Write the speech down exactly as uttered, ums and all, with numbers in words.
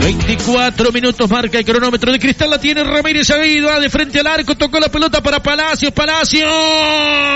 veinticuatro minutos marca el cronómetro de Cristal, la tiene Ramírez Aguido, de frente al arco, tocó la pelota para Palacios, Palacios.